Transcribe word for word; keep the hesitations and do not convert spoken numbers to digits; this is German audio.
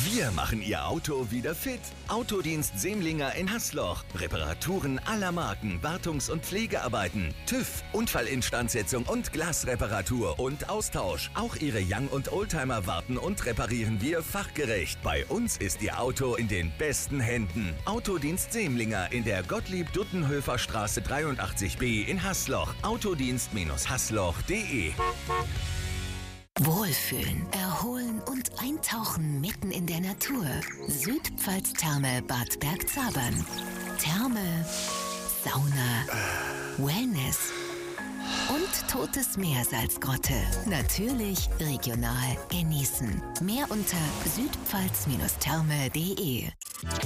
Wir machen Ihr Auto wieder fit. Autodienst Semlinger in Haßloch. Reparaturen aller Marken, Wartungs- und Pflegearbeiten, TÜV, Unfallinstandsetzung und Glasreparatur und Austausch. Auch Ihre Young- und Oldtimer warten und reparieren wir fachgerecht. Bei uns ist Ihr Auto in den besten Händen. Autodienst Semlinger in der Gottlieb-Duttenhöfer Straße dreiundachtzig b in Haßloch. Autodienst Haßloch punkt de. Wohlfühlen, erholen und eintauchen mitten in der Natur. Südpfalz Therme Bad Bergzabern. Therme, Sauna, Wellness und Totes Meer Salzgrotte. Natürlich regional genießen. Mehr unter südpfalz Therme punkt de.